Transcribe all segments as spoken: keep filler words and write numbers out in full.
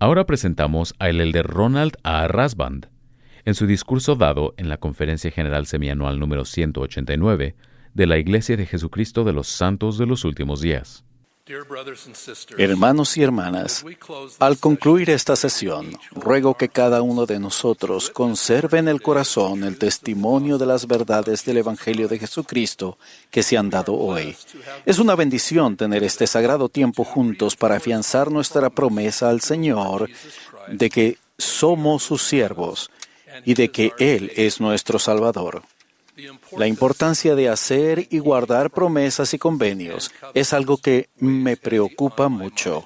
Ahora presentamos al elder Ronald A. Rasband. En su discurso dado en la Conferencia General Semianual número ciento ochenta y nueve de la Iglesia de Jesucristo de los Santos de los Últimos Días. Hermanos y hermanas, al concluir esta sesión, ruego que cada uno de nosotros conserve en el corazón el testimonio de las verdades del Evangelio de Jesucristo que se han dado hoy. Es una bendición tener este sagrado tiempo juntos para afianzar nuestra promesa al Señor de que somos sus siervos y de que Él es nuestro Salvador. La importancia de hacer y guardar promesas y convenios es algo que me preocupa mucho.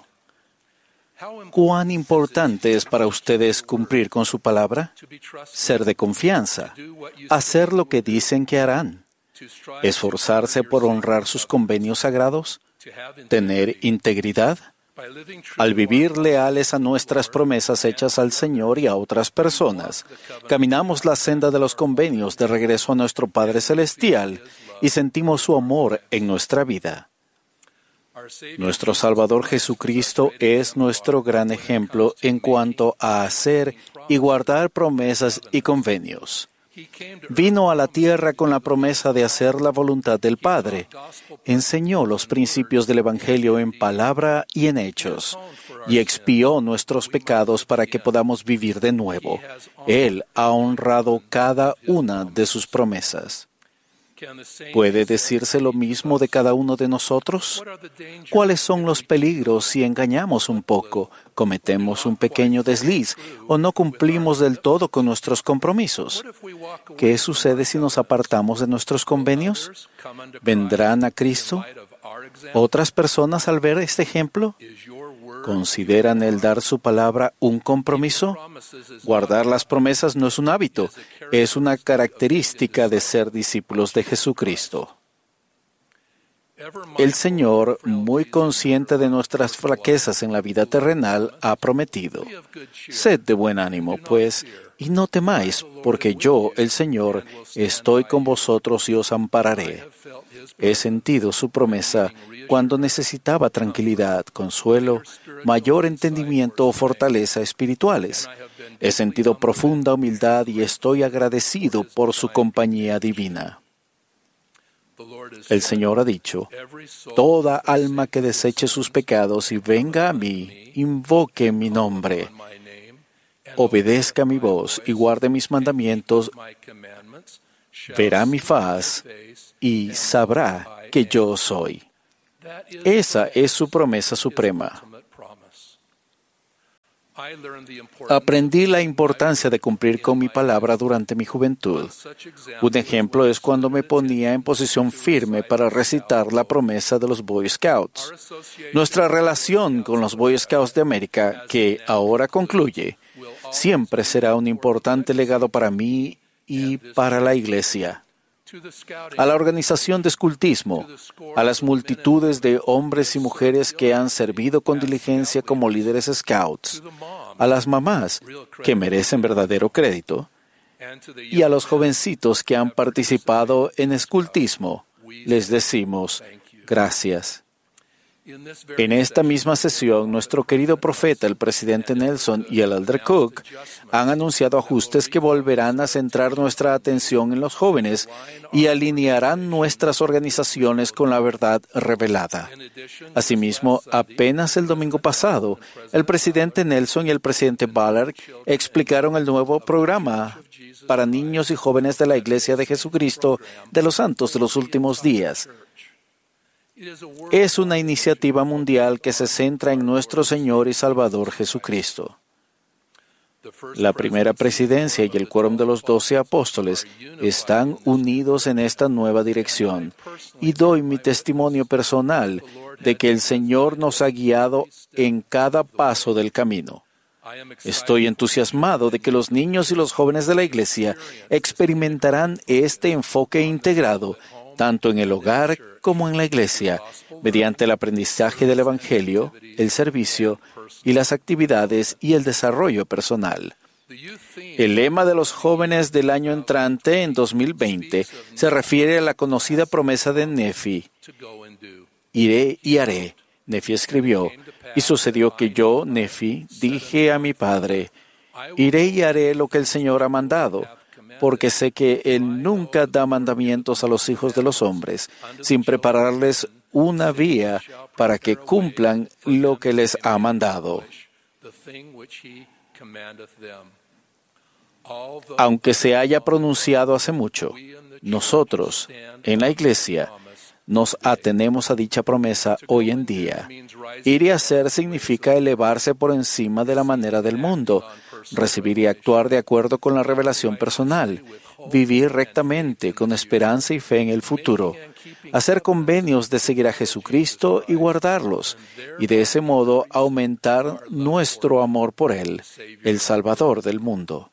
¿Cuán importante es para ustedes cumplir con su palabra? Ser de confianza, hacer lo que dicen que harán, esforzarse por honrar sus convenios sagrados, tener integridad. Al vivir leales a nuestras promesas hechas al Señor y a otras personas, caminamos la senda de los convenios de regreso a nuestro Padre Celestial y sentimos su amor en nuestra vida. Nuestro Salvador Jesucristo es nuestro gran ejemplo en cuanto a hacer y guardar promesas y convenios. Vino a la tierra con la promesa de hacer la voluntad del Padre. Enseñó los principios del Evangelio en palabra y en hechos, y expió nuestros pecados para que podamos vivir de nuevo. Él ha honrado cada una de sus promesas. ¿Puede decirse lo mismo de cada uno de nosotros? ¿Cuáles son los peligros si engañamos un poco, cometemos un pequeño desliz o no cumplimos del todo con nuestros compromisos? ¿Qué sucede si nos apartamos de nuestros convenios? ¿Vendrán a Cristo? ¿Otras personas al ver este ejemplo? ¿Consideran el dar su palabra un compromiso? Guardar las promesas no es un hábito, es una característica de ser discípulos de Jesucristo. El Señor, muy consciente de nuestras flaquezas en la vida terrenal, ha prometido: sed de buen ánimo, pues, y no temáis, porque yo, el Señor, estoy con vosotros y os ampararé. He sentido su promesa cuando necesitaba tranquilidad, consuelo, mayor entendimiento o fortaleza espirituales. He sentido profunda humildad y estoy agradecido por su compañía divina. El Señor ha dicho: toda alma que deseche sus pecados y venga a mí, invoque mi nombre, obedezca mi voz y guarde mis mandamientos, verá mi faz y sabrá que yo soy. Esa es su promesa suprema. Aprendí la importancia de cumplir con mi palabra durante mi juventud. Un ejemplo es cuando me ponía en posición firme para recitar la promesa de los Boy Scouts. Nuestra relación con los Boy Scouts de América, que ahora concluye, siempre será un importante legado para mí y para la Iglesia. A la organización de escultismo, a las multitudes de hombres y mujeres que han servido con diligencia como líderes scouts, a las mamás que merecen verdadero crédito, y a los jovencitos que han participado en escultismo, les decimos gracias. En esta misma sesión, nuestro querido profeta, el presidente Nelson y el elder Cook han anunciado ajustes que volverán a centrar nuestra atención en los jóvenes y alinearán nuestras organizaciones con la verdad revelada. Asimismo, apenas el domingo pasado, el presidente Nelson y el presidente Ballard explicaron el nuevo programa para niños y jóvenes de la Iglesia de Jesucristo de los Santos de los Últimos Días. Es una iniciativa mundial que se centra en nuestro Señor y Salvador Jesucristo. La primera presidencia y el quórum de los doce apóstoles están unidos en esta nueva dirección, y doy mi testimonio personal de que el Señor nos ha guiado en cada paso del camino. Estoy entusiasmado de que los niños y los jóvenes de la Iglesia experimentarán este enfoque integrado tanto en el hogar como en la Iglesia, mediante el aprendizaje del Evangelio, el servicio y las actividades y el desarrollo personal. El lema de los jóvenes del año entrante, en dos mil veinte, se refiere a la conocida promesa de Nefi: iré y haré, Nefi escribió, y sucedió que yo, Nefi, dije a mi padre, iré y haré lo que el Señor ha mandado, porque sé que Él nunca da mandamientos a los hijos de los hombres, sin prepararles una vía para que cumplan lo que les ha mandado. Aunque se haya pronunciado hace mucho, nosotros, en la Iglesia, nos atenemos a dicha promesa hoy en día. Ir y hacer significa elevarse por encima de la manera del mundo, recibir y actuar de acuerdo con la revelación personal, vivir rectamente, con esperanza y fe en el futuro, hacer convenios de seguir a Jesucristo y guardarlos, y de ese modo aumentar nuestro amor por Él, el Salvador del mundo.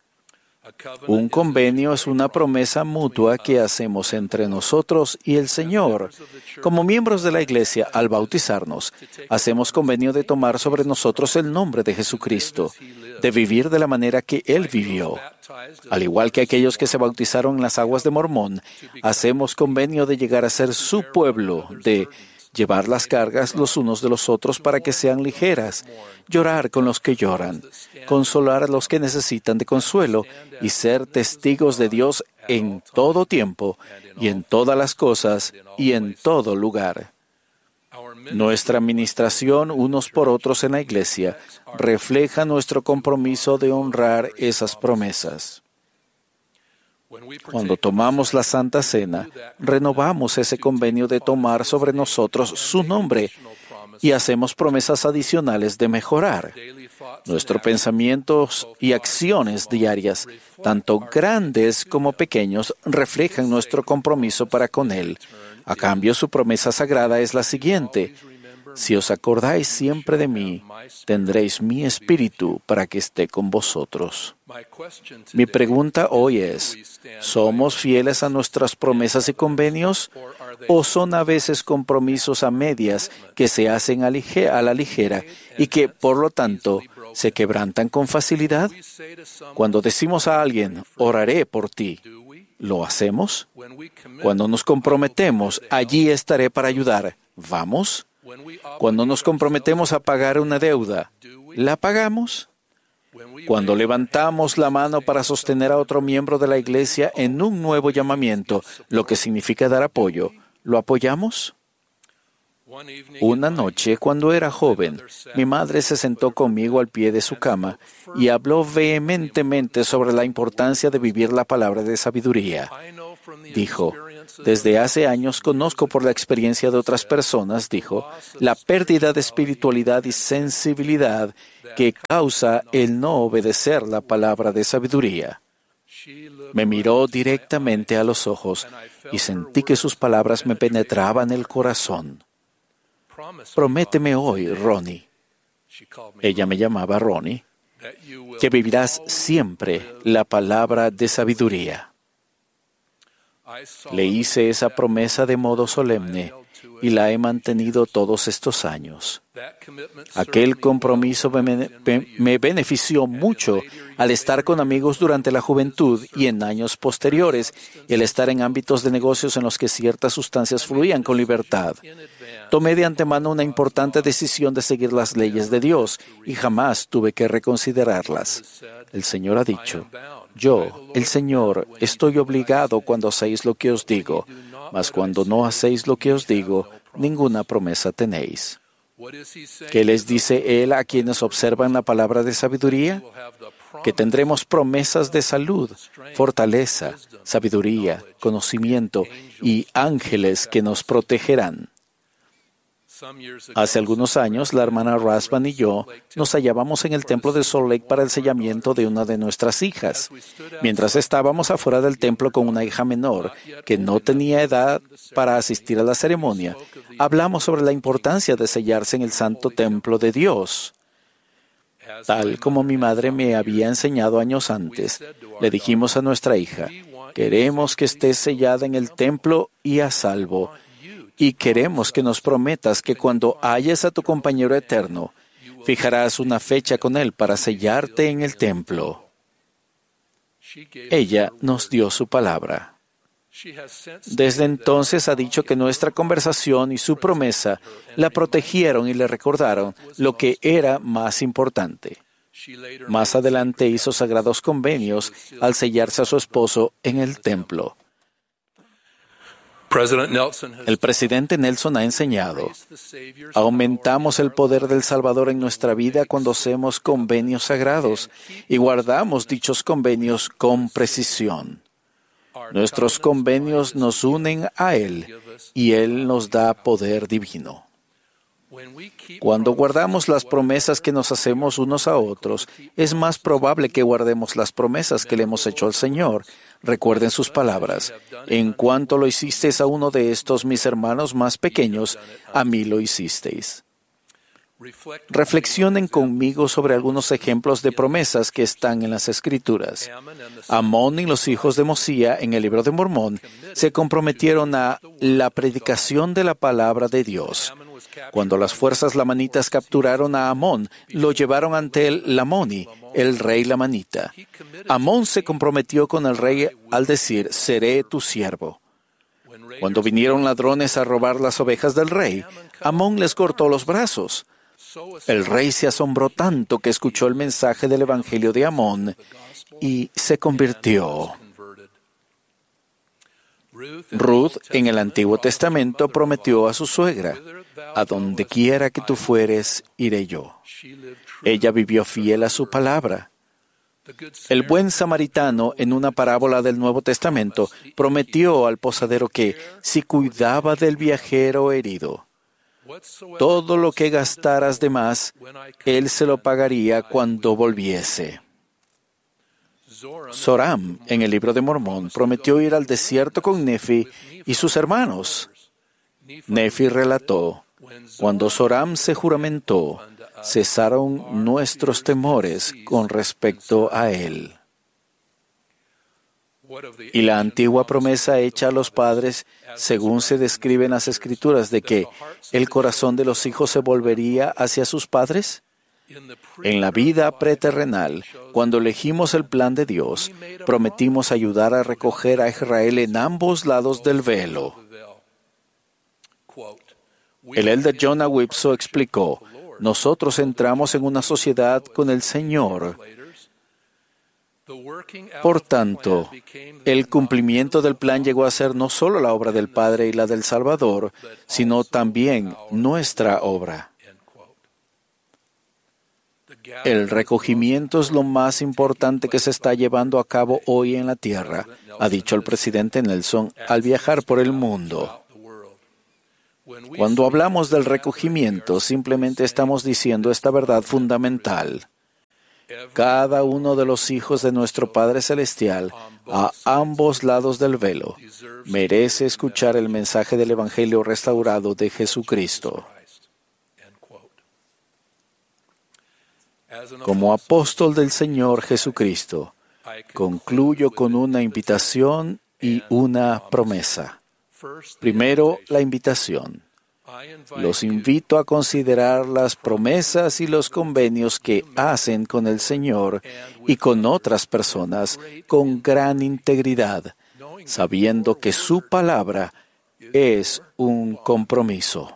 Un convenio es una promesa mutua que hacemos entre nosotros y el Señor. Como miembros de la Iglesia, al bautizarnos, hacemos convenio de tomar sobre nosotros el nombre de Jesucristo, de vivir de la manera que Él vivió. Al igual que aquellos que se bautizaron en las aguas de Mormón, hacemos convenio de llegar a ser su pueblo, de llevar las cargas los unos de los otros para que sean ligeras, llorar con los que lloran, consolar a los que necesitan de consuelo y ser testigos de Dios en todo tiempo y en todas las cosas y en todo lugar. Nuestra administración unos por otros en la Iglesia refleja nuestro compromiso de honrar esas promesas. Cuando tomamos la Santa Cena, renovamos ese convenio de tomar sobre nosotros su nombre y hacemos promesas adicionales de mejorar. Nuestros pensamientos y acciones diarias, tanto grandes como pequeños, reflejan nuestro compromiso para con Él. A cambio, su promesa sagrada es la siguiente: si os acordáis siempre de mí, tendréis mi espíritu para que esté con vosotros. Mi pregunta hoy es, ¿somos fieles a nuestras promesas y convenios? ¿O son a veces compromisos a medias que se hacen a, lige- a la ligera y que, por lo tanto, se quebrantan con facilidad? Cuando decimos a alguien, oraré por ti, ¿lo hacemos? Cuando nos comprometemos, allí estaré para ayudar, ¿vamos? Cuando nos comprometemos a pagar una deuda, ¿la pagamos? Cuando levantamos la mano para sostener a otro miembro de la Iglesia en un nuevo llamamiento, lo que significa dar apoyo, ¿lo apoyamos? Una noche, cuando era joven, mi madre se sentó conmigo al pie de su cama y habló vehementemente sobre la importancia de vivir la palabra de sabiduría. Dijo, desde hace años conozco por la experiencia de otras personas, dijo, la pérdida de espiritualidad y sensibilidad que causa el no obedecer la palabra de sabiduría. Me miró directamente a los ojos y sentí que sus palabras me penetraban el corazón. Prométeme hoy, Ronnie, ella me llamaba Ronnie, que vivirás siempre la palabra de sabiduría. Le hice esa promesa de modo solemne y la he mantenido todos estos años. Aquel compromiso me, me benefició mucho al estar con amigos durante la juventud y en años posteriores, el estar en ámbitos de negocios en los que ciertas sustancias fluían con libertad. Tomé de antemano una importante decisión de seguir las leyes de Dios y jamás tuve que reconsiderarlas. El Señor ha dicho, yo, el Señor, estoy obligado cuando hacéis lo que os digo, mas cuando no hacéis lo que os digo, ninguna promesa tenéis. ¿Qué les dice Él a quienes observan la palabra de sabiduría? Que tendremos promesas de salud, fortaleza, sabiduría, conocimiento y ángeles que nos protegerán. Hace algunos años, la hermana Rasband y yo nos hallábamos en el templo de Salt Lake para el sellamiento de una de nuestras hijas. Mientras estábamos afuera del templo con una hija menor que no tenía edad para asistir a la ceremonia, hablamos sobre la importancia de sellarse en el santo templo de Dios. Tal como mi madre me había enseñado años antes, le dijimos a nuestra hija, queremos que estés sellada en el templo y a salvo. Y queremos que nos prometas que cuando halles a tu compañero eterno, fijarás una fecha con él para sellarte en el templo. Ella nos dio su palabra. Desde entonces ha dicho que nuestra conversación y su promesa la protegieron y le recordaron lo que era más importante. Más adelante hizo sagrados convenios al sellarse a su esposo en el templo. El presidente Nelson ha enseñado: aumentamos el poder del Salvador en nuestra vida cuando hacemos convenios sagrados y guardamos dichos convenios con precisión. Nuestros convenios nos unen a Él y Él nos da poder divino. Cuando guardamos las promesas que nos hacemos unos a otros, es más probable que guardemos las promesas que le hemos hecho al Señor. Recuerden sus palabras: en cuanto lo hicisteis a uno de estos mis hermanos más pequeños, a mí lo hicisteis. Reflexionen conmigo sobre algunos ejemplos de promesas que están en las Escrituras. Amón y los hijos de Mosía, en el libro de Mormón, se comprometieron a la predicación de la palabra de Dios. Cuando las fuerzas lamanitas capturaron a Amón, lo llevaron ante el Lamoni, el rey lamanita. Amón se comprometió con el rey al decir: seré tu siervo. Cuando vinieron ladrones a robar las ovejas del rey, Amón les cortó los brazos. El rey se asombró tanto que escuchó el mensaje del Evangelio de Amón y se convirtió. Ruth, en el Antiguo Testamento, prometió a su suegra: a donde quiera que tú fueres, iré yo. Ella vivió fiel a su palabra. El buen samaritano, en una parábola del Nuevo Testamento, prometió al posadero que, si cuidaba del viajero herido, todo lo que gastaras de más, él se lo pagaría cuando volviese. Zoram, en el libro de Mormón, prometió ir al desierto con Nefi y sus hermanos. Nefi relató: cuando Zoram se juramentó, cesaron nuestros temores con respecto a él. Y la antigua promesa hecha a los padres, según se describe en las Escrituras, de que el corazón de los hijos se volvería hacia sus padres. En la vida preterrenal, cuando elegimos el plan de Dios, prometimos ayudar a recoger a Israel en ambos lados del velo. El elder Jonah Whipso explicó: nosotros entramos en una sociedad con el Señor. Por tanto, el cumplimiento del plan llegó a ser no solo la obra del Padre y la del Salvador, sino también nuestra obra. El recogimiento es lo más importante que se está llevando a cabo hoy en la tierra, ha dicho el presidente Nelson al viajar por el mundo. Cuando hablamos del recogimiento, simplemente estamos diciendo esta verdad fundamental. Cada uno de los hijos de nuestro Padre Celestial, a ambos lados del velo, merece escuchar el mensaje del Evangelio restaurado de Jesucristo. Como apóstol del Señor Jesucristo, concluyo con una invitación y una promesa. Primero, la invitación. Los invito a considerar las promesas y los convenios que hacen con el Señor y con otras personas con gran integridad, sabiendo que su palabra es un compromiso.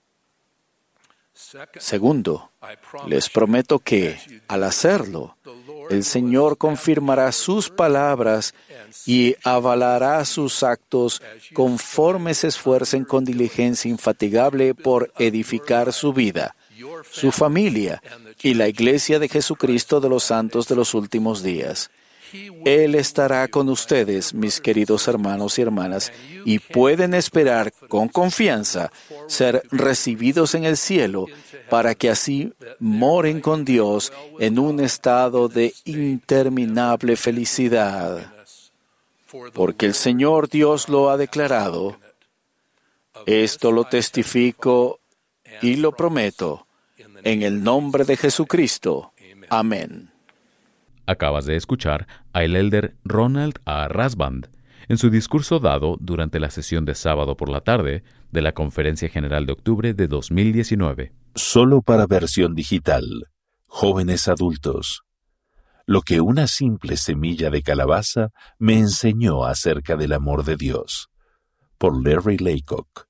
Segundo, les prometo que, al hacerlo, el Señor confirmará sus palabras y avalará sus actos conforme se esfuercen con diligencia infatigable por edificar su vida, su familia y la Iglesia de Jesucristo de los Santos de los Últimos Días. Él estará con ustedes, mis queridos hermanos y hermanas, y pueden esperar con confianza ser recibidos en el cielo para que así moren con Dios en un estado de interminable felicidad. Porque el Señor Dios lo ha declarado. Esto lo testifico y lo prometo en el nombre de Jesucristo. Amén. Acabas de escuchar al elder Ronald A. Rasband en su discurso dado durante la sesión de sábado por la tarde de la Conferencia General de Octubre de dos mil diecinueve. Solo para versión digital. Jóvenes adultos. Lo que una simple semilla de calabaza me enseñó acerca del amor de Dios. Por Larry Laycock.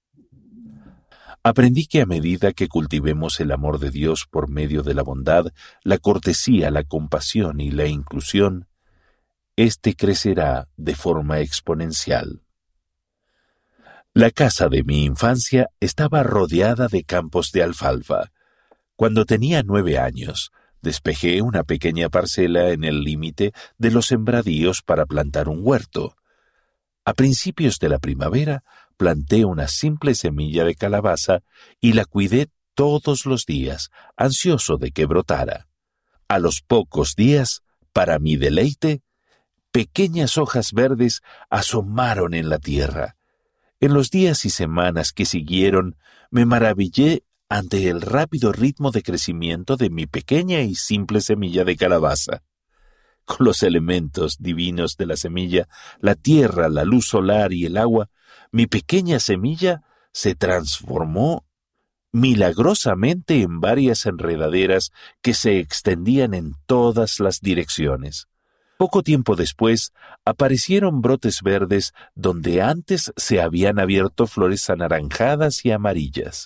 Aprendí que a medida que cultivemos el amor de Dios por medio de la bondad, la cortesía, la compasión y la inclusión, éste crecerá de forma exponencial. La casa de mi infancia estaba rodeada de campos de alfalfa. Cuando tenía nueve años, despejé una pequeña parcela en el límite de los sembradíos para plantar un huerto. A principios de la primavera, planté una simple semilla de calabaza y la cuidé todos los días, ansioso de que brotara. A los pocos días, para mi deleite, pequeñas hojas verdes asomaron en la tierra. En los días y semanas que siguieron, me maravillé ante el rápido ritmo de crecimiento de mi pequeña y simple semilla de calabaza. Con los elementos divinos de la semilla, la tierra, la luz solar y el agua, mi pequeña semilla se transformó milagrosamente en varias enredaderas que se extendían en todas las direcciones. Poco tiempo después, aparecieron brotes verdes donde antes se habían abierto flores anaranjadas y amarillas.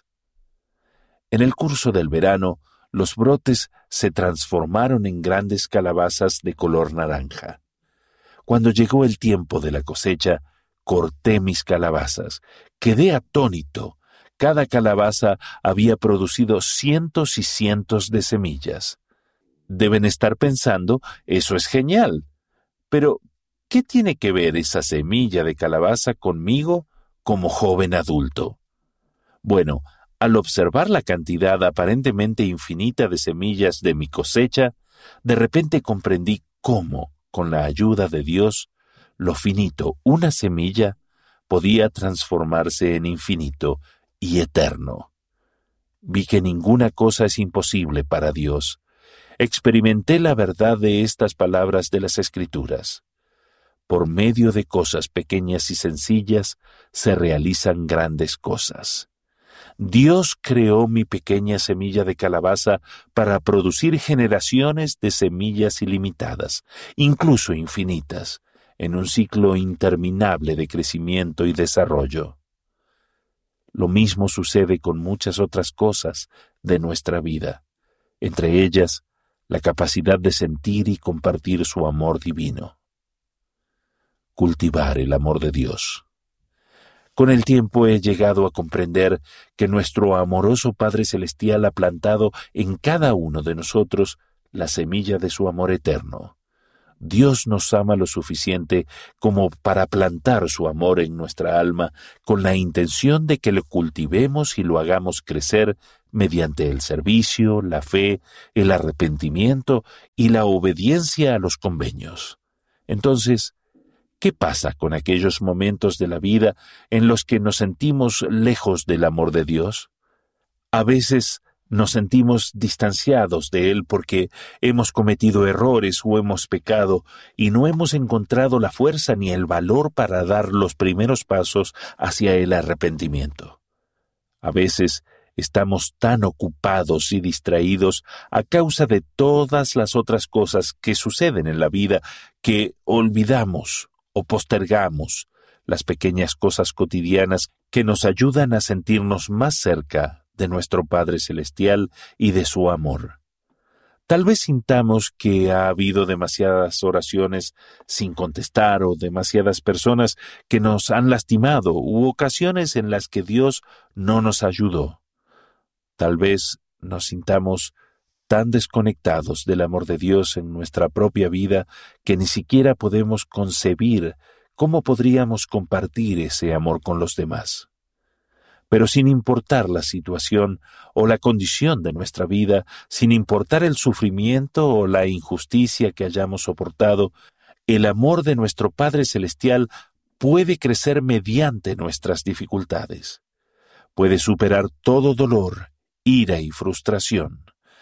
En el curso del verano, los brotes se transformaron en grandes calabazas de color naranja. Cuando llegó el tiempo de la cosecha, corté mis calabazas. Quedé atónito. Cada calabaza había producido cientos y cientos de semillas. Deben estar pensando, eso es genial. Pero, ¿qué tiene que ver esa semilla de calabaza conmigo como joven adulto? Bueno, al observar la cantidad aparentemente infinita de semillas de mi cosecha, de repente comprendí cómo, con la ayuda de Dios, lo finito, una semilla, podía transformarse en infinito y eterno. Vi que ninguna cosa es imposible para Dios. Experimenté la verdad de estas palabras de las Escrituras. Por medio de cosas pequeñas y sencillas se realizan grandes cosas. Dios creó mi pequeña semilla de calabaza para producir generaciones de semillas ilimitadas, incluso infinitas, en un ciclo interminable de crecimiento y desarrollo. Lo mismo sucede con muchas otras cosas de nuestra vida, entre ellas la capacidad de sentir y compartir su amor divino. Cultivar el amor de Dios. Con el tiempo he llegado a comprender que nuestro amoroso Padre Celestial ha plantado en cada uno de nosotros la semilla de su amor eterno. Dios nos ama lo suficiente como para plantar su amor en nuestra alma con la intención de que lo cultivemos y lo hagamos crecer mediante el servicio, la fe, el arrepentimiento y la obediencia a los convenios. Entonces, ¿qué pasa con aquellos momentos de la vida en los que nos sentimos lejos del amor de Dios? A veces nos sentimos distanciados de Él porque hemos cometido errores o hemos pecado y no hemos encontrado la fuerza ni el valor para dar los primeros pasos hacia el arrepentimiento. A veces estamos tan ocupados y distraídos a causa de todas las otras cosas que suceden en la vida que olvidamos o postergamos las pequeñas cosas cotidianas que nos ayudan a sentirnos más cerca de nuestro Padre Celestial y de su amor. Tal vez sintamos que ha habido demasiadas oraciones sin contestar o demasiadas personas que nos han lastimado u ocasiones en las que Dios no nos ayudó. Tal vez nos sintamos tan desconectados del amor de Dios en nuestra propia vida que ni siquiera podemos concebir cómo podríamos compartir ese amor con los demás. Pero sin importar la situación o la condición de nuestra vida, sin importar el sufrimiento o la injusticia que hayamos soportado, el amor de nuestro Padre Celestial puede crecer mediante nuestras dificultades. Puede superar todo dolor, ira y frustración.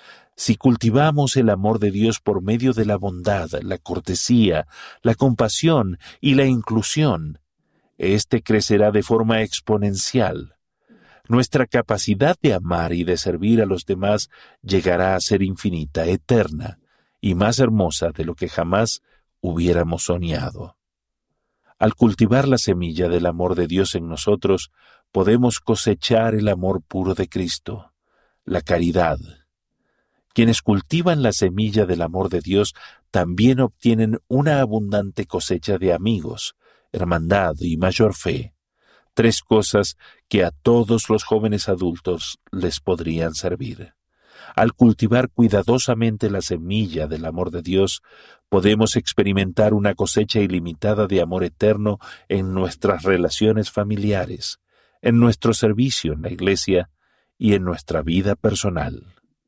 Si cultivamos el amor de Dios por medio de la bondad, la cortesía, la compasión y la inclusión, éste crecerá de forma exponencial. Nuestra capacidad de amar y de servir a los demás llegará a ser infinita, eterna, y más hermosa de lo que jamás hubiéramos soñado. Al cultivar la semilla del amor de Dios en nosotros, podemos cosechar el amor puro de Cristo, la caridad. Quienes cultivan la semilla del amor de Dios también obtienen una abundante cosecha de amigos, hermandad y mayor fe, tres cosas que a todos los jóvenes adultos les podrían servir. Al cultivar cuidadosamente la semilla del amor de Dios, podemos experimentar una cosecha ilimitada de amor eterno en nuestras relaciones familiares, en nuestro servicio en la Iglesia y en nuestra vida personal.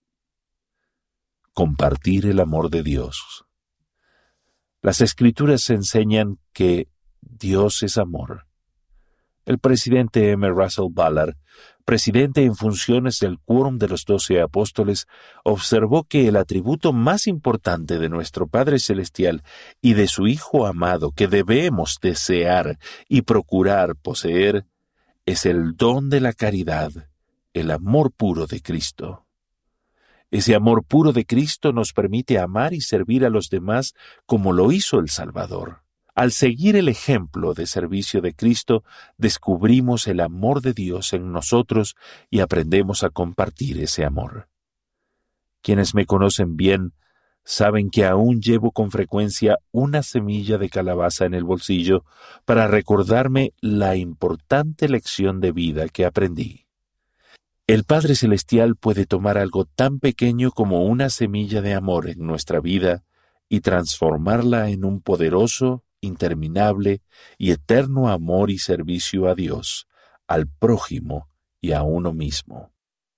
Compartir el amor de Dios. Las Escrituras enseñan que Dios es amor. El presidente M. Russell Ballard, presidente en funciones del Quórum de los Doce Apóstoles, observó que el atributo más importante de nuestro Padre Celestial y de su Hijo amado que debemos desear y procurar poseer es el don de la caridad, el amor puro de Cristo. Ese amor puro de Cristo nos permite amar y servir a los demás como lo hizo el Salvador. Al seguir el ejemplo de servicio de Cristo, descubrimos el amor de Dios en nosotros y aprendemos a compartir ese amor. Quienes me conocen bien saben que aún llevo con frecuencia una semilla de calabaza en el bolsillo para recordarme la importante lección de vida que aprendí. El Padre Celestial puede tomar algo tan pequeño como una semilla de amor en nuestra vida y transformarla en un poderoso, interminable y eterno amor y servicio a Dios, al prójimo y a uno mismo.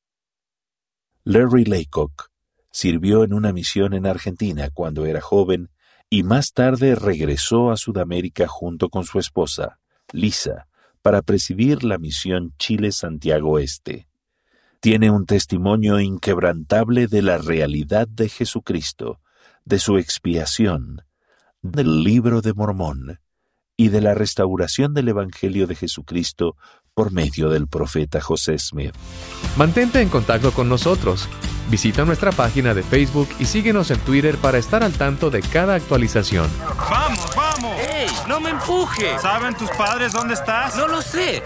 Larry Laycock sirvió en una misión en Argentina cuando era joven y más tarde regresó a Sudamérica junto con su esposa, Lisa, para presidir la misión Chile-Santiago Este. Tiene un testimonio inquebrantable de la realidad de Jesucristo, de su expiación, del Libro de Mormón y de la restauración del Evangelio de Jesucristo por medio del profeta José Smith. Mantente en contacto con nosotros. Visita nuestra página de Facebook y síguenos en Twitter para estar al tanto de cada actualización. ¡Vamos, vamos! ¡Ey, no me empujes! ¿Saben tus padres dónde estás? No lo sé.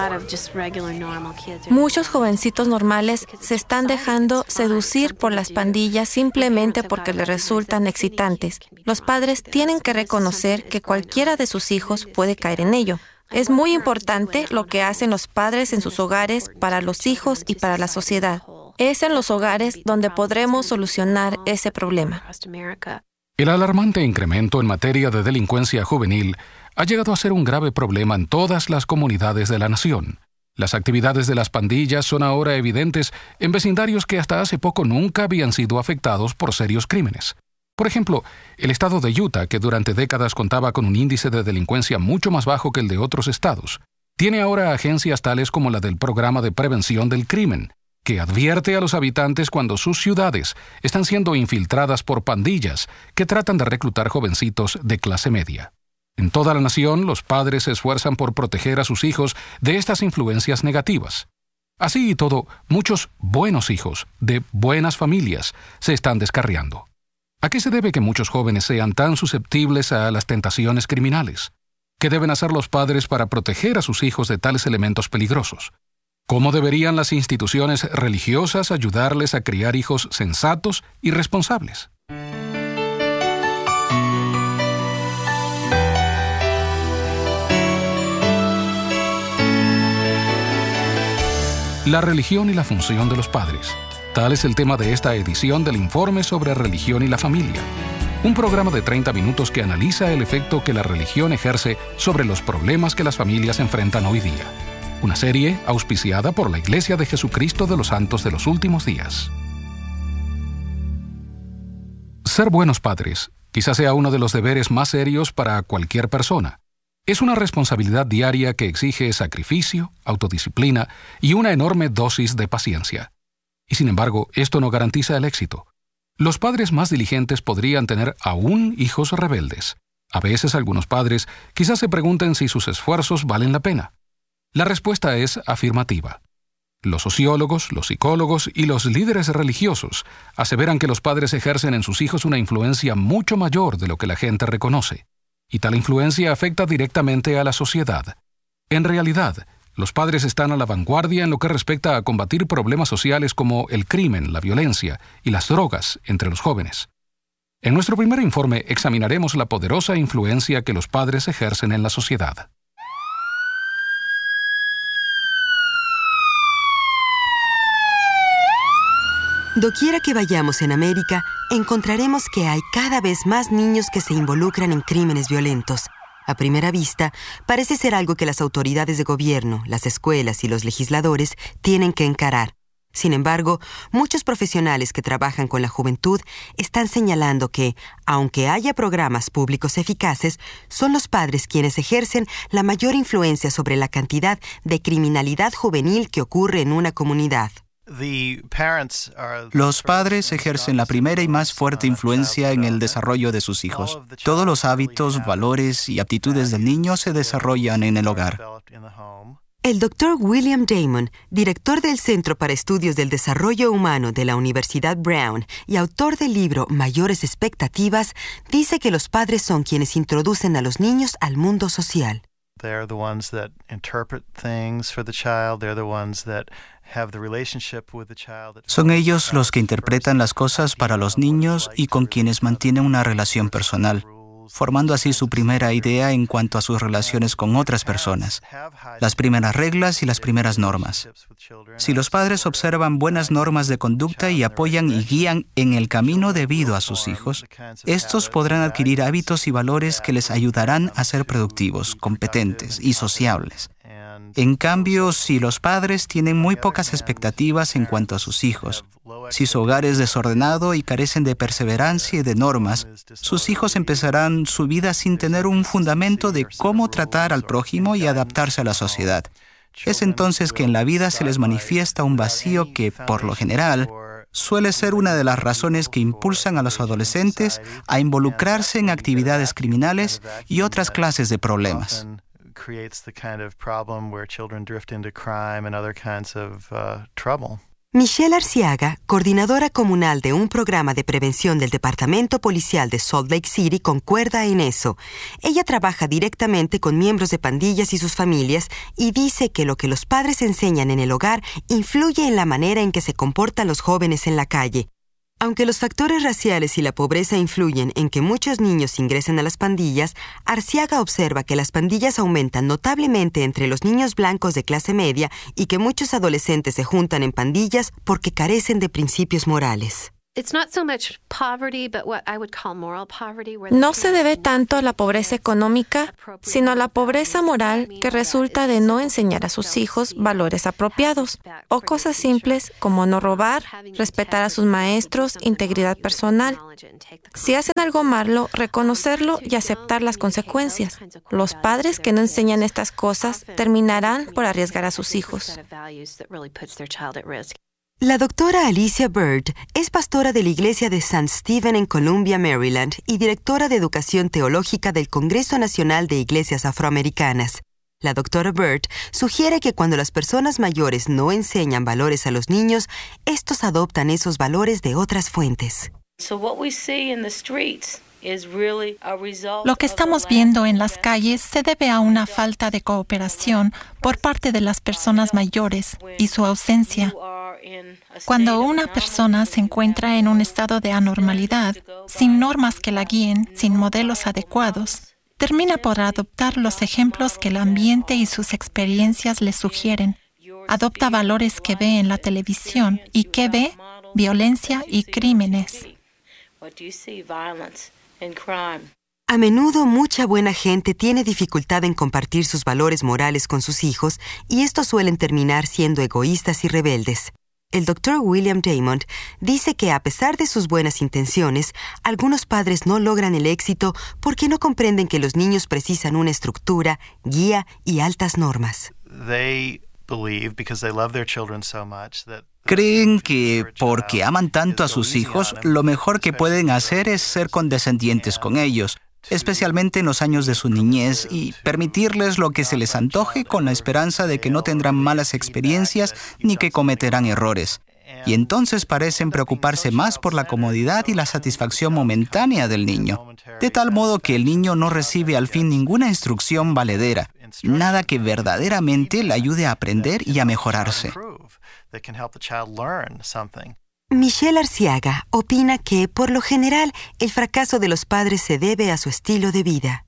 Muchos jovencitos normales se están dejando seducir por las pandillas simplemente porque les resultan excitantes. Los padres tienen que reconocer que cualquiera de sus hijos puede caer en ello. Es muy importante lo que hacen los padres en sus hogares para los hijos y para la sociedad. Es en los hogares donde podremos solucionar ese problema. El alarmante incremento en materia de delincuencia juvenil ha llegado a ser un grave problema en todas las comunidades de la nación. Las actividades de las pandillas son ahora evidentes en vecindarios que hasta hace poco nunca habían sido afectados por serios crímenes. Por ejemplo, el estado de Utah, que durante décadas contaba con un índice de delincuencia mucho más bajo que el de otros estados, tiene ahora agencias tales como la del Programa de Prevención del Crimen, que advierte a los habitantes cuando sus ciudades están siendo infiltradas por pandillas que tratan de reclutar jovencitos de clase media. En toda la nación, los padres se esfuerzan por proteger a sus hijos de estas influencias negativas. Así y todo, muchos buenos hijos de buenas familias se están descarriando. ¿A qué se debe que muchos jóvenes sean tan susceptibles a las tentaciones criminales? ¿Qué deben hacer los padres para proteger a sus hijos de tales elementos peligrosos? ¿Cómo deberían las instituciones religiosas ayudarles a criar hijos sensatos y responsables? La religión y la función de los padres. Tal es el tema de esta edición del Informe sobre Religión y la Familia, un programa de treinta minutos que analiza el efecto que la religión ejerce sobre los problemas que las familias enfrentan hoy día. Una serie auspiciada por la Iglesia de Jesucristo de los Santos de los Últimos Días. Ser buenos padres quizás sea uno de los deberes más serios para cualquier persona. Es una responsabilidad diaria que exige sacrificio, autodisciplina y una enorme dosis de paciencia. Y sin embargo, esto no garantiza el éxito. Los padres más diligentes podrían tener aún hijos rebeldes. A veces algunos padres quizás se pregunten si sus esfuerzos valen la pena. La respuesta es afirmativa. Los sociólogos, los psicólogos y los líderes religiosos aseveran que los padres ejercen en sus hijos una influencia mucho mayor de lo que la gente reconoce, y tal influencia afecta directamente a la sociedad. En realidad, los padres están a la vanguardia en lo que respecta a combatir problemas sociales como el crimen, la violencia y las drogas entre los jóvenes. En nuestro primer informe examinaremos la poderosa influencia que los padres ejercen en la sociedad. Doquiera que vayamos en América, encontraremos que hay cada vez más niños que se involucran en crímenes violentos. A primera vista, parece ser algo que las autoridades de gobierno, las escuelas y los legisladores tienen que encarar. Sin embargo, muchos profesionales que trabajan con la juventud están señalando que, aunque haya programas públicos eficaces, son los padres quienes ejercen la mayor influencia sobre la cantidad de criminalidad juvenil que ocurre en una comunidad. Los padres ejercen la primera y más fuerte influencia en el desarrollo de sus hijos. Todos los hábitos, valores y aptitudes del niño se desarrollan en el hogar. El doctor William Damon, director del Centro para Estudios del Desarrollo Humano de la Universidad Brown y autor del libro Mayores Expectativas, dice que los padres son quienes introducen a los niños al mundo social. They're the ones that interpret things for the child. They're the ones that have the relationship with the child. Son ellos los que interpretan las cosas para los niños y con quienes mantienen una relación personal, formando así su primera idea en cuanto a sus relaciones con otras personas, las primeras reglas y las primeras normas. Si los padres observan buenas normas de conducta y apoyan y guían en el camino debido a sus hijos, estos podrán adquirir hábitos y valores que les ayudarán a ser productivos, competentes y sociables. En cambio, si los padres tienen muy pocas expectativas en cuanto a sus hijos, si su hogar es desordenado y carecen de perseverancia y de normas, sus hijos empezarán su vida sin tener un fundamento de cómo tratar al prójimo y adaptarse a la sociedad. Es entonces que en la vida se les manifiesta un vacío que, por lo general, suele ser una de las razones que impulsan a los adolescentes a involucrarse en actividades criminales y otras clases de problemas. Creates the kind of problem where children drift into crime and other kinds of uh, trouble. Michelle Arciaga, coordinadora comunal de un programa de prevención del Departamento Policial de Salt Lake City, concuerda en eso. Ella trabaja directamente con miembros de pandillas y sus familias y dice que lo que los padres enseñan en el hogar influye en la manera en que se comportan los jóvenes en la calle. Aunque los factores raciales y la pobreza influyen en que muchos niños ingresen a las pandillas, Arciaga observa que las pandillas aumentan notablemente entre los niños blancos de clase media y que muchos adolescentes se juntan en pandillas porque carecen de principios morales. No se debe tanto a la pobreza económica, sino a la pobreza moral que resulta de no enseñar a sus hijos valores apropiados o cosas simples como no robar, respetar a sus maestros, integridad personal. Si hacen algo malo, reconocerlo y aceptar las consecuencias. Los padres que no enseñan estas cosas terminarán por arriesgar a sus hijos. La doctora Alicia Bird es pastora de la Iglesia de Saint Stephen en Columbia, Maryland, y directora de Educación Teológica del Congreso Nacional de Iglesias Afroamericanas. La doctora Bird sugiere que cuando las personas mayores no enseñan valores a los niños, estos adoptan esos valores de otras fuentes. Lo que estamos viendo en las calles se debe a una falta de cooperación por parte de las personas mayores y su ausencia. Cuando una persona se encuentra en un estado de anormalidad, sin normas que la guíen, sin modelos adecuados, termina por adoptar los ejemplos que el ambiente y sus experiencias le sugieren. Adopta valores que ve en la televisión y que ve violencia y crímenes. A menudo, mucha buena gente tiene dificultad en compartir sus valores morales con sus hijos y estos suelen terminar siendo egoístas y rebeldes. El doctor William Damon dice que a pesar de sus buenas intenciones, algunos padres no logran el éxito porque no comprenden que los niños precisan una estructura, guía y altas normas. Creen que, porque aman tanto a sus hijos, lo mejor que pueden hacer es ser condescendientes con ellos, especialmente en los años de su niñez, y permitirles lo que se les antoje con la esperanza de que no tendrán malas experiencias ni que cometerán errores. Y entonces parecen preocuparse más por la comodidad y la satisfacción momentánea del niño, de tal modo que el niño no recibe al fin ninguna instrucción valedera, nada que verdaderamente le ayude a aprender y a mejorarse. Michelle Arciaga opina que, por lo general, el fracaso de los padres se debe a su estilo de vida.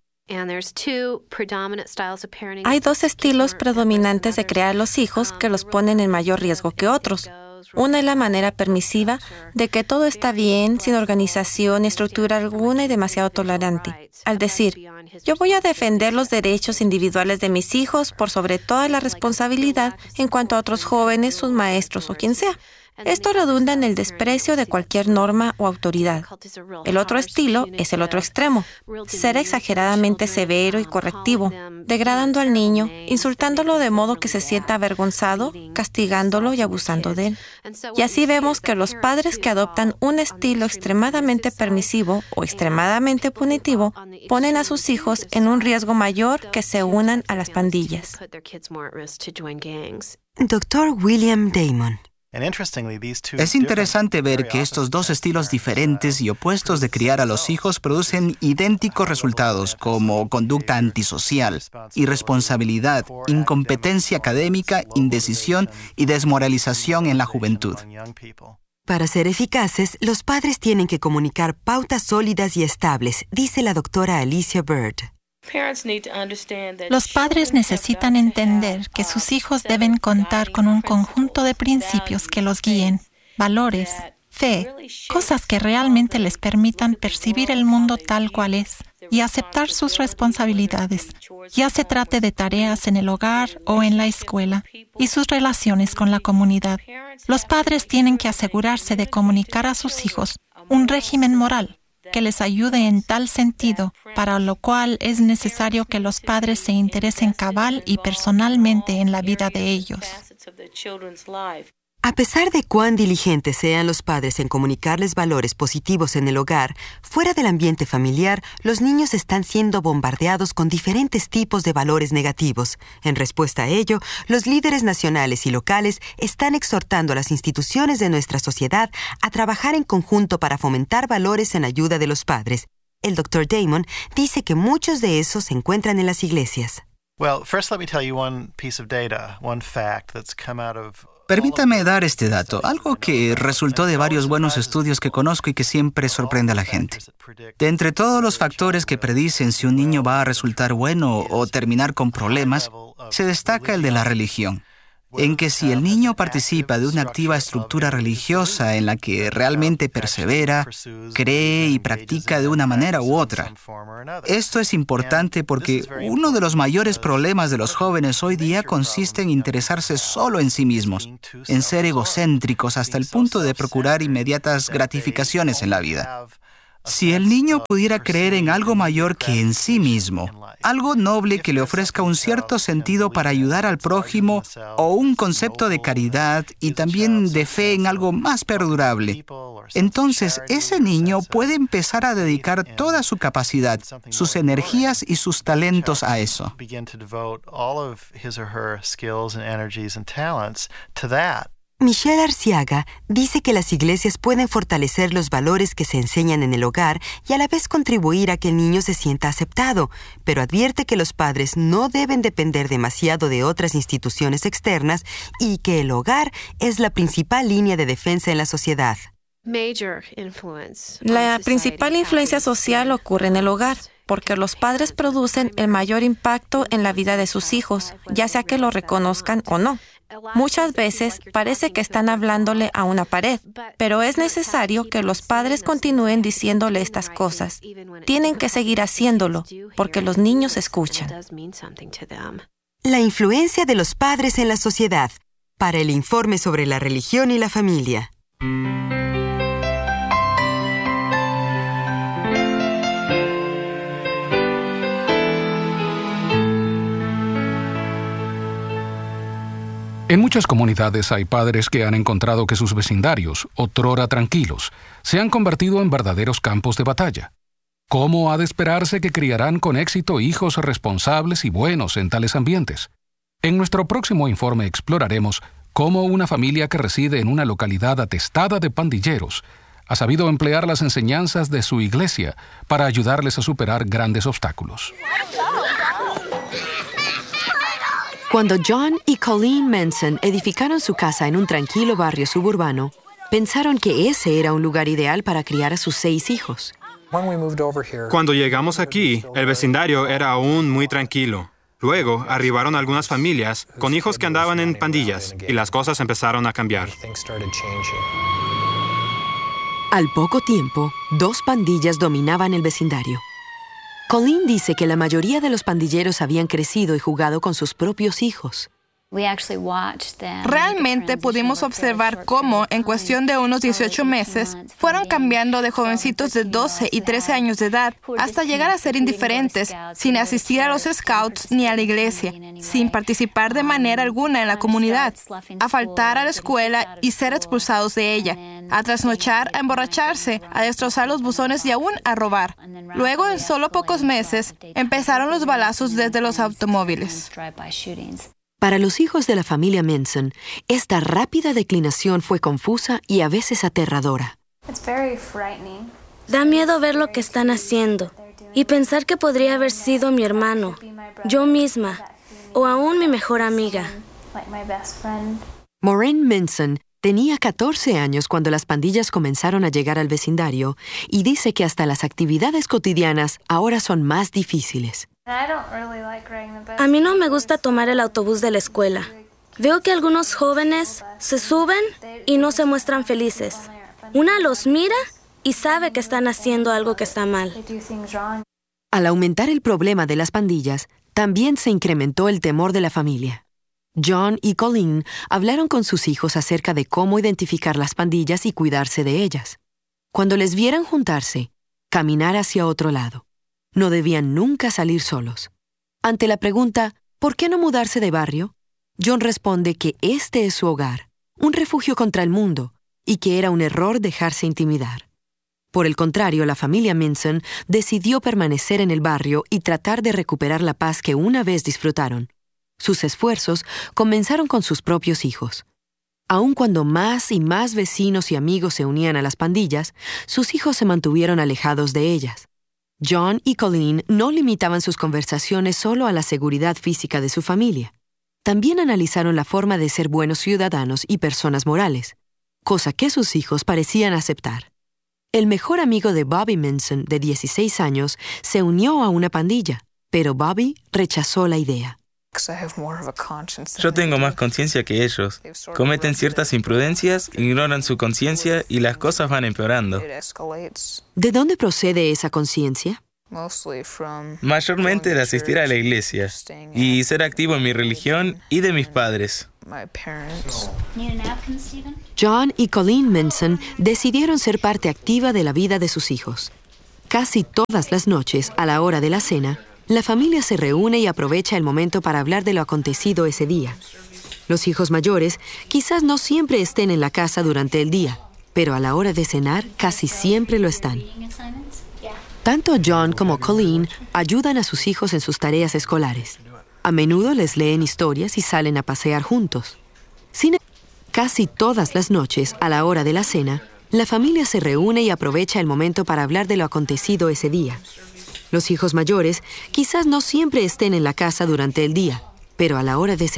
Hay dos estilos predominantes de criar a los hijos que los ponen en mayor riesgo que otros. Una es la manera permisiva de que todo está bien, sin organización, estructura alguna y demasiado tolerante. Al decir, yo voy a defender los derechos individuales de mis hijos por sobre toda la responsabilidad en cuanto a otros jóvenes, sus maestros o quien sea. Esto redunda en el desprecio de cualquier norma o autoridad. El otro estilo es el otro extremo, ser exageradamente severo y correctivo, degradando al niño, insultándolo de modo que se sienta avergonzado, castigándolo y abusando de él. Y así vemos que los padres que adoptan un estilo extremadamente permisivo o extremadamente punitivo ponen a sus hijos en un riesgo mayor que se unan a las pandillas. doctor William Damon. Es interesante ver que estos dos estilos diferentes y opuestos de criar a los hijos producen idénticos resultados como conducta antisocial, irresponsabilidad, incompetencia académica, indecisión y desmoralización en la juventud. Para ser eficaces, los padres tienen que comunicar pautas sólidas y estables, dice la doctora Alicia Bird. Los padres necesitan entender que sus hijos deben contar con un conjunto de principios que los guíen, valores, fe, cosas que realmente les permitan percibir el mundo tal cual es y aceptar sus responsabilidades, ya se trate de tareas en el hogar o en la escuela, y sus relaciones con la comunidad. Los padres tienen que asegurarse de comunicar a sus hijos un régimen moral que les ayude en tal sentido, para lo cual es necesario que los padres se interesen cabal y personalmente en la vida de ellos. A pesar de cuán diligentes sean los padres en comunicarles valores positivos en el hogar, fuera del ambiente familiar, los niños están siendo bombardeados con diferentes tipos de valores negativos. En respuesta a ello, los líderes nacionales y locales están exhortando a las instituciones de nuestra sociedad a trabajar en conjunto para fomentar valores en ayuda de los padres. El doctor Damon dice que muchos de esos se encuentran en las iglesias. Well, first let me tell you one piece of data, one fact that's come out of Permítame dar este dato, algo que resultó de varios buenos estudios que conozco y que siempre sorprende a la gente. De entre todos los factores que predicen si un niño va a resultar bueno o terminar con problemas, se destaca el de la religión, en que si el niño participa de una activa estructura religiosa en la que realmente persevera, cree y practica de una manera u otra. Esto es importante porque uno de los mayores problemas de los jóvenes hoy día consiste en interesarse solo en sí mismos, en ser egocéntricos hasta el punto de procurar inmediatas gratificaciones en la vida. Si el niño pudiera creer en algo mayor que en sí mismo, algo noble que le ofrezca un cierto sentido para ayudar al prójimo o un concepto de caridad y también de fe en algo más perdurable, entonces ese niño puede empezar a dedicar toda su capacidad, sus energías y sus talentos a eso. Michelle Arciaga dice que las iglesias pueden fortalecer los valores que se enseñan en el hogar y a la vez contribuir a que el niño se sienta aceptado, pero advierte que los padres no deben depender demasiado de otras instituciones externas y que el hogar es la principal línea de defensa en la sociedad. La principal influencia social ocurre en el hogar, porque los padres producen el mayor impacto en la vida de sus hijos, ya sea que lo reconozcan o no. Muchas veces parece que están hablándole a una pared, pero es necesario que los padres continúen diciéndole estas cosas. Tienen que seguir haciéndolo, porque los niños escuchan. La influencia de los padres en la sociedad. Para el informe sobre la religión y la familia. En muchas comunidades hay padres que han encontrado que sus vecindarios, otrora tranquilos, se han convertido en verdaderos campos de batalla. ¿Cómo ha de esperarse que criarán con éxito hijos responsables y buenos en tales ambientes? En nuestro próximo informe exploraremos cómo una familia que reside en una localidad atestada de pandilleros ha sabido emplear las enseñanzas de su iglesia para ayudarles a superar grandes obstáculos. Cuando John y Colleen Manson edificaron su casa en un tranquilo barrio suburbano, pensaron que ese era un lugar ideal para criar a sus seis hijos. Cuando llegamos aquí, el vecindario era aún muy tranquilo. Luego arribaron algunas familias con hijos que andaban en pandillas y las cosas empezaron a cambiar. Al poco tiempo, dos pandillas dominaban el vecindario. Colleen dice que la mayoría de los pandilleros habían crecido y jugado con sus propios hijos. Realmente pudimos observar cómo, en cuestión de unos dieciocho meses, fueron cambiando de jovencitos de doce y trece años de edad hasta llegar a ser indiferentes, sin asistir a los scouts ni a la iglesia, sin participar de manera alguna en la comunidad, a faltar a la escuela y ser expulsados de ella, a trasnochar, a emborracharse, a destrozar los buzones y aún a robar. Luego, en solo pocos meses, empezaron los balazos desde los automóviles. Para los hijos de la familia Manson, esta rápida declinación fue confusa y a veces aterradora. Da miedo ver lo que están haciendo y pensar que podría haber sido mi hermano, yo misma, o aún mi mejor amiga. Maureen Manson tenía catorce años cuando las pandillas comenzaron a llegar al vecindario y dice que hasta las actividades cotidianas ahora son más difíciles. A mí no me gusta tomar el autobús de la escuela. Veo que algunos jóvenes se suben y no se muestran felices. Una los mira y sabe que están haciendo algo que está mal. Al aumentar el problema de las pandillas, también se incrementó el temor de la familia. John y Colleen hablaron con sus hijos acerca de cómo identificar las pandillas y cuidarse de ellas. Cuando les vieran juntarse, caminar hacia otro lado. No debían nunca salir solos. Ante la pregunta, ¿por qué no mudarse de barrio?, John responde que este es su hogar, un refugio contra el mundo, y que era un error dejarse intimidar. Por el contrario, la familia Manson decidió permanecer en el barrio y tratar de recuperar la paz que una vez disfrutaron. Sus esfuerzos comenzaron con sus propios hijos. Aun cuando más y más vecinos y amigos se unían a las pandillas, sus hijos se mantuvieron alejados de ellas. John y Colleen no limitaban sus conversaciones solo a la seguridad física de su familia. También analizaron la forma de ser buenos ciudadanos y personas morales, cosa que sus hijos parecían aceptar. El mejor amigo de Bobby Manson, de dieciséis años, se unió a una pandilla, pero Bobby rechazó la idea. Yo tengo más conciencia que ellos. Cometen ciertas imprudencias, ignoran su conciencia y las cosas van empeorando. ¿De dónde procede esa conciencia? Mayormente de asistir a la iglesia y ser activo en mi religión y de mis padres. John y Colleen Manson decidieron ser parte activa de la vida de sus hijos. Casi todas las noches, a la hora de la cena, la familia se reúne y aprovecha el momento para hablar de lo acontecido ese día. Los hijos mayores quizás no siempre estén en la casa durante el día, pero a la hora de cenar casi siempre lo están. Tanto John como Colleen ayudan a sus hijos en sus tareas escolares. A menudo les leen historias y salen a pasear juntos. Sin embargo, casi todas las noches, a la hora de la cena, la familia se reúne y aprovecha el momento para hablar de lo acontecido ese día. Los hijos mayores quizás no siempre estén en la casa durante el día, pero a la hora de cenar